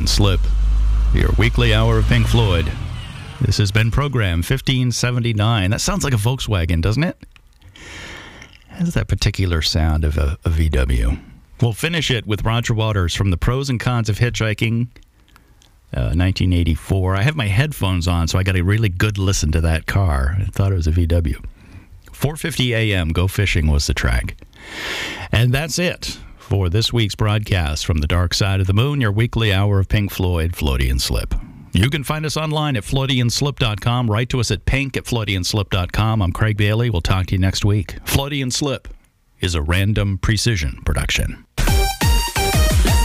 and Slip, your weekly hour of Pink Floyd. This has been program 1579. That sounds like a Volkswagen, doesn't it? Has that particular sound of a VW. We'll finish it with Roger Waters from The Pros and Cons of Hitchhiking, 1984. I have my headphones on, so I got a really good listen to that car. I thought it was a VW. 4:50 a.m., Go Fishing was the track. And that's it for this week's broadcast from the Dark Side of the Moon, your weekly hour of Pink Floyd, Floaty and Slip. You can find us online at floatyandslip.com. Write to us at pink@floatyandslip.com. I'm Craig Bailey. We'll talk to you next week. Floaty and Slip is a Random Precision production.